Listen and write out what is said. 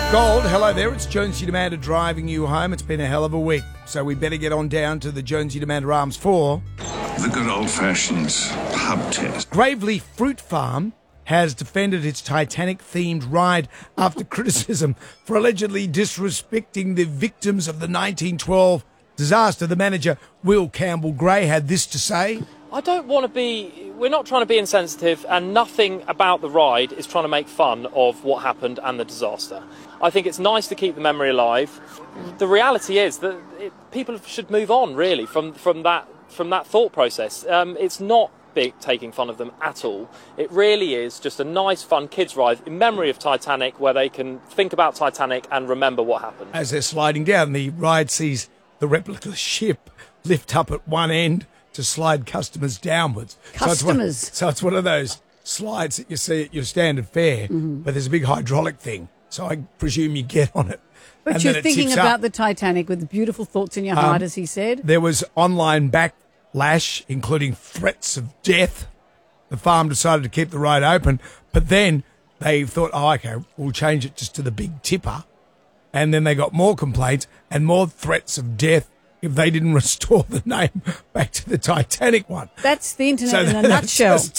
Gold, hello there. It's Jonesy Demander driving you home. It's been a hell of a week, so we better get on down to the Jonesy Demander Arms for the good old-fashioned pub test. Gravely Fruit Farm has defended its Titanic-themed ride after criticism for allegedly disrespecting the victims of the 1912 disaster. The manager, Will Campbell-Gray, had this to say. We're not trying to be insensitive, and nothing about the ride is trying to make fun of what happened and the disaster. I think it's nice to keep the memory alive. The reality is that people should move on, really, from that thought process. It's not taking fun of them at all. It really is just a nice, fun kids' ride in memory of Titanic, where they can think about Titanic and remember what happened. As they're sliding down, the ride sees the replica ship lift up at one end to slide customers downwards. So it's one of those slides that you see at your standard fare, but there's a big hydraulic thing. So I presume you get on it. But you're thinking about the Titanic with beautiful thoughts in your heart, as he said. There was online backlash, including threats of death. The farm decided to keep the ride open, but then they thought, okay, we'll change it just to the big tipper. And then they got more complaints and more threats of death if they didn't restore the name back to the Titanic one. That's the internet in a nutshell.